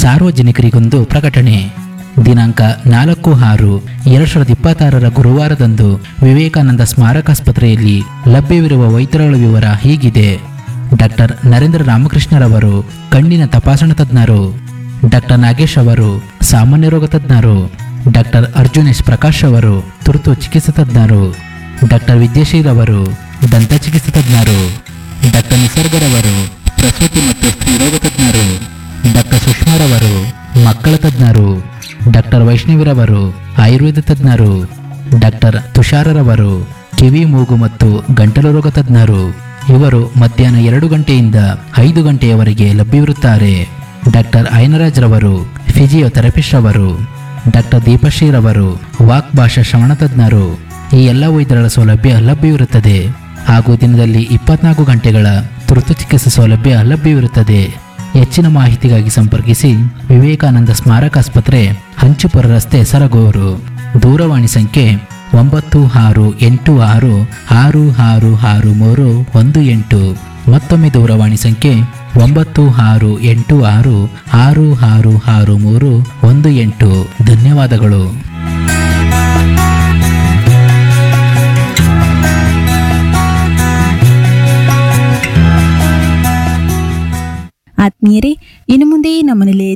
ಸಾರ್ವಜನಿಕರಿಗೊಂದು ಪ್ರಕಟಣೆ. ದಿನಾಂಕ 4/6/2026 ಗುರುವಾರದಂದು ವಿವೇಕಾನಂದ ಸ್ಮಾರಕಾಸ್ಪತ್ರೆಯಲ್ಲಿ ಲಭ್ಯವಿರುವ ವೈದ್ಯರುಗಳ ವಿವರ ಹೀಗಿದೆ. ಡಾಕ್ಟರ್ ನರೇಂದ್ರ ರಾಮಕೃಷ್ಣರವರು ಕಣ್ಣಿನ ತಪಾಸಣಾ ತಜ್ಞರು. ಡಾಕ್ಟರ್ ನಾಗೇಶ್ ಅವರು ಸಾಮಾನ್ಯ ರೋಗ ತಜ್ಞರು. ಡಾಕ್ಟರ್ ಅರ್ಜುನೇಶ್ ಪ್ರಕಾಶ್ ಅವರು ತುರ್ತು ಚಿಕಿತ್ಸಾ ತಜ್ಞರು. ಡಾಕ್ಟರ್ ವಿದ್ಯಾಶೀಲ್ ಅವರು ದಂತ ಚಿಕಿತ್ಸಾ ತಜ್ಞರು. ಡಾಕ್ಟರ್ ನಿಸರ್ಗರವರು ಪ್ರಸೂತಿ ಮತ್ತು ಸ್ತ್ರೀರೋಗ ತಜ್ಞರು. ಡಾಕ್ಟರ್ ಸುಷ್ಮಾರವರು ಮಕ್ಕಳ ತಜ್ಞರು. ಡಾಕ್ಟರ್ ವೈಷ್ಣವಿರವರು ಆಯುರ್ವೇದ ತಜ್ಞರು. ಡಾಕ್ಟರ್ ತುಷಾರರವರು ಕಿವಿ ಮೂಗು ಮತ್ತು ಗಂಟಲು ರೋಗ ತಜ್ಞರು. ಇವರು ಮಧ್ಯಾಹ್ನ 2 ಗಂಟೆಯಿಂದ 5 ಗಂಟೆಯವರೆಗೆ ಲಭ್ಯವಿರುತ್ತಾರೆ. ಡಾಕ್ಟರ್ ಐನರಾಜ್ ರವರು ಫಿಸಿಯೋಥೆರಪಿಸ್ಟ್ ರವರು. ಡಾಕ್ಟರ್ ದೀಪಶ್ರೀರವರು ವಾಕ್ ಭಾಷಾ ಶ್ರವಣ ತಜ್ಞರು. ಈ ಎಲ್ಲ ವೈದ್ಯರ ಸೌಲಭ್ಯ ಲಭ್ಯವಿರುತ್ತದೆ ಹಾಗೂ ದಿನದಲ್ಲಿ 24 ಗಂಟೆಗಳ ತುರ್ತು ಚಿಕಿತ್ಸಾ ಸೌಲಭ್ಯ ಲಭ್ಯವಿರುತ್ತದೆ. ಹೆಚ್ಚಿನ ಮಾಹಿತಿಗಾಗಿ ಸಂಪರ್ಕಿಸಿ ವಿವೇಕಾನಂದ ಸ್ಮಾರಕಾಸ್ಪತ್ರೆ, ಹಂಚಿಪುರ ರಸ್ತೆ, ಸರಗೂರು. ದೂರವಾಣಿ ಸಂಖ್ಯೆ 9686666318. ಮತ್ತೊಮ್ಮೆ ದೂರವಾಣಿ ಸಂಖ್ಯೆ 9686666318. ಧನ್ಯವಾದಗಳು. ಆತ್ಮೀಯರೇ, ಇನ್ನು ಮುಂದೆ ನಮ್ಮ